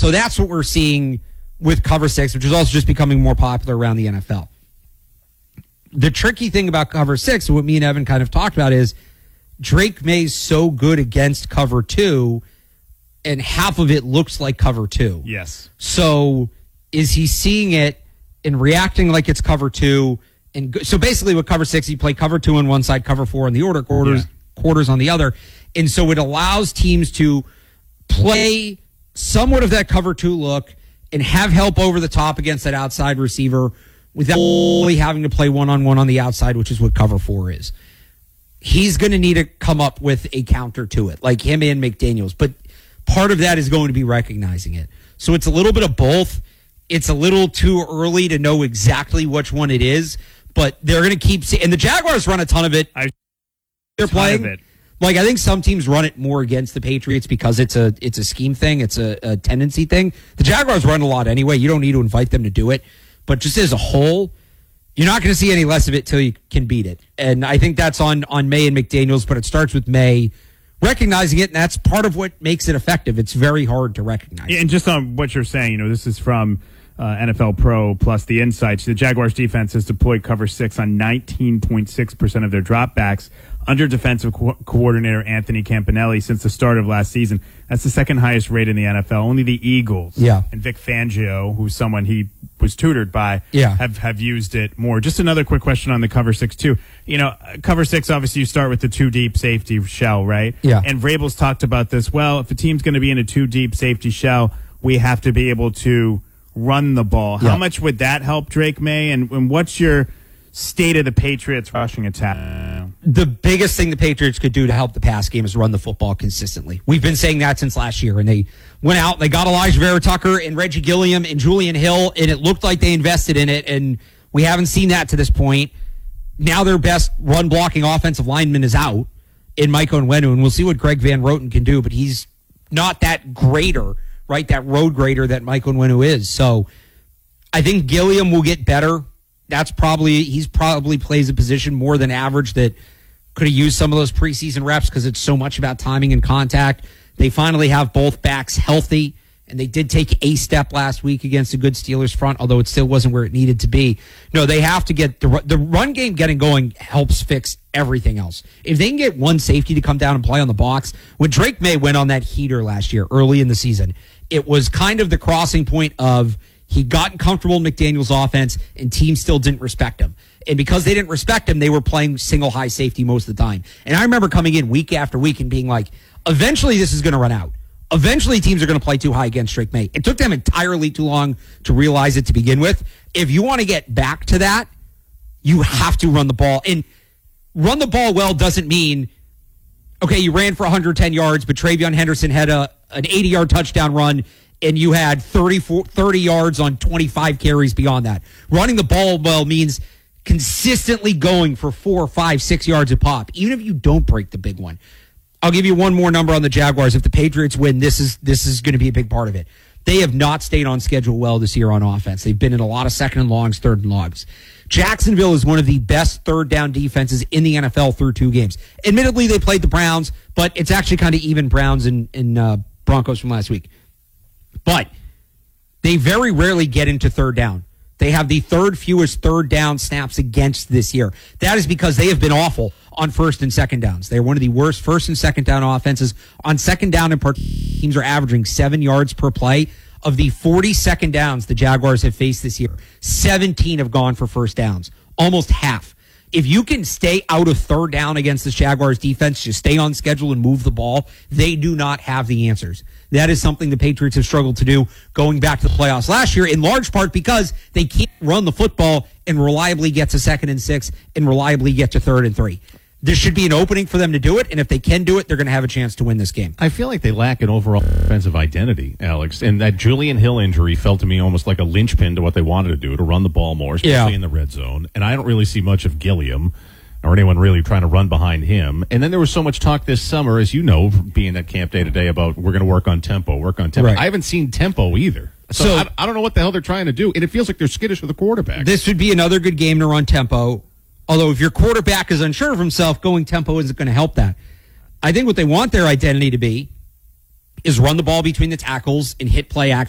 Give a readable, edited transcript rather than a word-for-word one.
So that's what we're seeing with cover 6, which is also just becoming more popular around the NFL. The tricky thing about cover 6, and what me and Evan kind of talked about, is Drake May's so good against cover 2, and half of it looks like cover 2. Yes. So is he seeing it and reacting like it's cover 2? And so basically with cover 6, you play cover 2 on one side, cover 4 on the other, quarters on the other. And so it allows teams to play somewhat of that cover 2 look and have help over the top against that outside receiver without only having to play one-on-one on the outside, which is what cover 4 is. He's going to need to come up with a counter to it, like him and McDaniels. But part of that is going to be recognizing it. So it's a little bit of both. It's a little too early to know exactly which one it is, but they're going to keep seeing. And the Jaguars run a ton of it. They're playing. Like, I think some teams run it more against the Patriots because it's a scheme thing. It's a tendency thing. The Jaguars run a lot anyway. You don't need to invite them to do it. But just as a whole, you're not going to see any less of it till you can beat it. And I think that's on May and McDaniels, but it starts with May recognizing it, and that's part of what makes it effective. It's very hard to recognize. Yeah, and just on what you're saying, this is from NFL Pro plus the Insights. The Jaguars defense has deployed cover 6 on 19.6% of their dropbacks under defensive coordinator Anthony Campanelli since the start of last season. That's the second highest rate in the NFL. Only the Eagles and Vic Fangio, who's someone he was tutored by, have used it more. Just another quick question on the cover 6 too. Cover 6, obviously you start with the 2 deep safety shell, right? Yeah. And Vrabel's talked about this. Well, if a team's going to be in a 2 deep safety shell, we have to be able to run the ball. How much would that help Drake May? And what's your state of the Patriots rushing attack? The biggest thing the Patriots could do to help the pass game is run the football consistently. We've been saying that since last year, and they went out, they got Elijah Vera Tucker and Reggie Gilliam and Julian Hill, and it looked like they invested in it, and we haven't seen that to this point. Now their best run-blocking offensive lineman is out in Mike Onwenu, and we'll see what Greg Van Roten can do, but he's not that grader, right, that road grader that Mike Onwenu is. So I think Gilliam will get better. He's probably plays a position more than average that could have used some of those preseason reps because it's so much about timing and contact. They finally have both backs healthy, and they did take a step last week against a good Steelers front, although it still wasn't where it needed to be. No, they have to get the run game getting going helps fix everything else. If they can get one safety to come down and play on the box, when Drake May went on that heater last year, early in the season, it was kind of the crossing point of he'd gotten comfortable in McDaniels' offense, and teams still didn't respect him. And because they didn't respect him, they were playing single high safety most of the time. And I remember coming in week after week and being like, eventually this is going to run out. Eventually teams are going to play too high against Drake May. It took them entirely too long to realize it to begin with. If you want to get back to that, you have to run the ball. And run the ball well doesn't mean, okay, you ran for 110 yards, but Travion Henderson had an 80-yard touchdown run, and you had 30 yards on 25 carries beyond that. Running the ball well means consistently going for 4, 5, 6 yards a pop, even if you don't break the big one. I'll give you one more number on the Jaguars. If the Patriots win, this is going to be a big part of it. They have not stayed on schedule well this year on offense. They've been in a lot of second and longs, third and longs. Jacksonville is one of the best third down defenses in the NFL through 2 games. Admittedly, they played the Browns, but it's actually kind of even Browns and Broncos from last week. But they very rarely get into third down. They have the third fewest third down snaps against this year. That is because they have been awful on first and second downs. They're one of the worst first and second down offenses. On second down, teams are averaging 7 yards per play. Of the 40 second downs the Jaguars have faced this year, 17 have gone for first downs, almost half. If you can stay out of third down against the Jaguars defense, just stay on schedule and move the ball, they do not have the answers. That is something the Patriots have struggled to do going back to the playoffs last year, in large part because they can't run the football and reliably get to 2nd and 6 and reliably get to 3rd and 3. There should be an opening for them to do it, and if they can do it, they're going to have a chance to win this game. I feel like they lack an overall offensive identity, Alex, and that Julian Hill injury felt to me almost like a linchpin to what they wanted to do, to run the ball more, especially in the red zone. And I don't really see much of Gilliam or anyone really trying to run behind him. And then there was so much talk this summer, as you know, being at camp day to day, about we're going to work on tempo. Right. I haven't seen tempo either. So I don't know what the hell they're trying to do, and it feels like they're skittish with the quarterback. This would be another good game to run tempo. Although if your quarterback is unsure of himself, going tempo isn't going to help that. I think what they want their identity to be is run the ball between the tackles and hit play action.